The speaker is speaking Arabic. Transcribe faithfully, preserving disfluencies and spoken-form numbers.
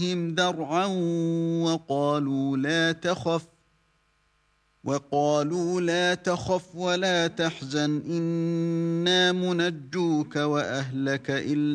ذرعا وقالوا لا تخف وقالوا لا تخف ولا تحزن إنا منجوك وأهلك إلا